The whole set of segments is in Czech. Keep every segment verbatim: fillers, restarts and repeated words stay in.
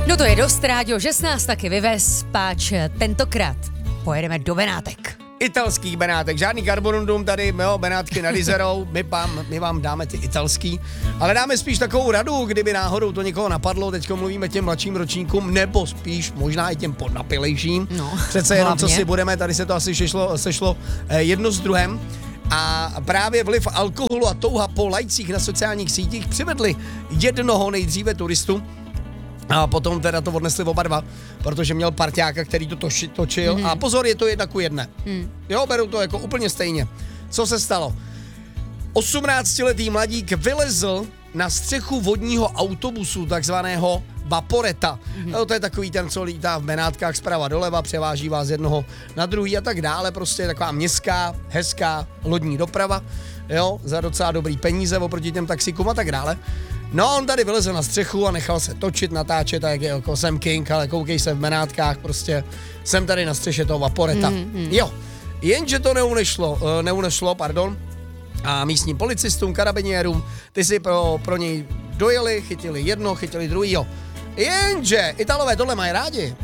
No to je dost, Ráďo, že s nás taky vyvez, páč tentokrát pojedeme do Benátek. Italský Benátek, žádný Carbonundum tady, jo, Benátky nad Izerou, my, vám, my vám dáme ty italský, ale dáme spíš takovou radu, kdyby náhodou to někoho napadlo, teďko mluvíme těm mladším ročníkům, nebo spíš možná i těm podnapilejším, no, přece jenom hlavně. Co si budeme, tady se to asi sešlo, sešlo eh, jedno s druhem. A právě vliv alkoholu a touha po lajcích na sociálních sítích přivedli jednoho nejdříve turistu, a potom teda to odnesli oba dva, protože měl parťáka, který to toči, točil. Mm. A pozor, je to jedna ku jedné. Mm. Jo, beru to jako úplně stejně. Co se stalo? osmnáctiletý mladík vylezl na střechu vodního autobusu, takzvaného Vaporeta. Mm. No, to je takový ten, co lítá v Benátkách zprava doleva, převáží vás z jednoho na druhý a tak dále. Prostě taková městská, hezká lodní doprava. Jo, za docela dobrý peníze oproti těm taxikům a tak dále. No, on tady vylezl na střechu a nechal se točit, natáčet, jak je jako jsem king, ale koukej se v Benátkách, prostě jsem tady na střeše toho Vaporeta. Mm-hmm. Jo, jenže to neunešlo, neunešlo, pardon, a místním policistům, karabiniérům, ty si pro, pro něj dojeli, chytili jedno, chytili druhý, jo. Jenže Italové tohle mají rádi.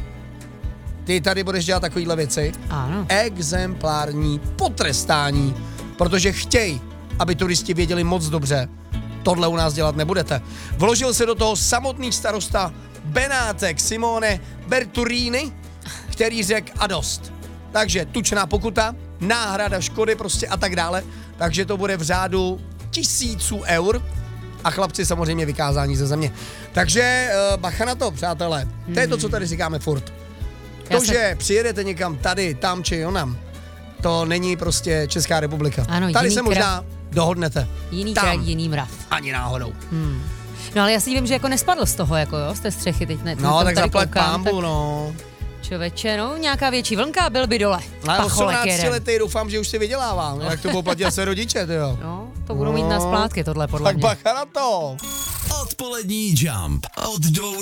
Ty tady budeš dělat takovýhle věci. Ano. Exemplární potrestání, protože chtějí, aby turisti věděli moc dobře, tohle u nás dělat nebudete. Vložil se do toho samotný starosta Benátek Simone Berturini, který řekl a dost. Takže tučná pokuta, náhrada škody prostě a tak dále. Takže to bude v řádu tisíců eur a chlapci samozřejmě vykázání ze země. Takže uh, bacha na to, přátelé. Hmm. To je to, co tady říkáme furt. To, se... že přijedete někam tady, tam či onam, to není prostě Česká republika. Ano, tady se kra... možná dohodnete. Jiný tam. kraj, jiný mrav. Ani náhodou. Hmm. No ale já si vím, že jako nespadl z toho, jako jo, z té střechy teď. Ne, no, tak zaplať koukám, pámbu, tak... no. Člověče, no, nějaká větší vlnka, byl by dole. Ale osmnáctiletý doufám, že už si vydělává. No, jak to budou platit se rodiče, ty jo. No, to budou mít na splátky tohle, podle tak mě. bacha na to. Odpolední Jump od dvou